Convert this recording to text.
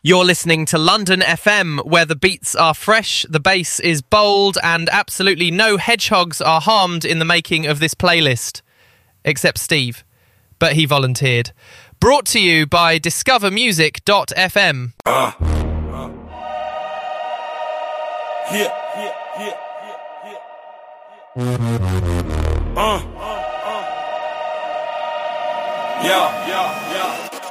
You're listening to London FM, where the beats are fresh, the bass is bold, and absolutely no hedgehogs are harmed in the making of this playlist. Except Steve. But he volunteered. Brought to you by discovermusic.fm. Yeah.